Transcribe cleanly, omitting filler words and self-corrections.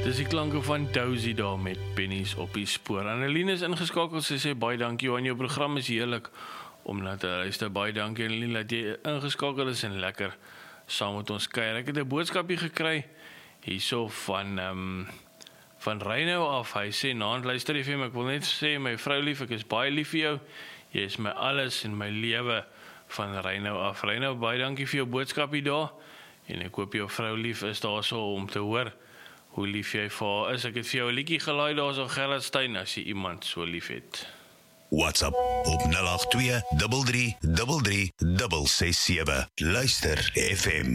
Dis die klanke van Dozy daar met pennies op die spoor. Annelien is ingeskakel, sy sê baie dankie aan jou program, is heerlik om na te luister. Baie dankie Annelien dat jy ingeskakel is en lekker saam met ons kuier. Ek het 'n boodskapie gekry hierso van Reynou af. Hy sê, naand luister jy vir my, ek wil net sê, my vrou lief, ek is baie lief vir jou. Jy is my alles in my lewe, van Reynou af. Reynou, baie dankie vir jou boodskapie daar. En ek hoop jou vrou lief is daar so om te hoor hoe lief jy vir haar is. Ek het vir jou 'n liedjie gelaai daar so Gerard Stein, as jy iemand so lief het. WhatsApp op 082 33 33 667. Luister FM.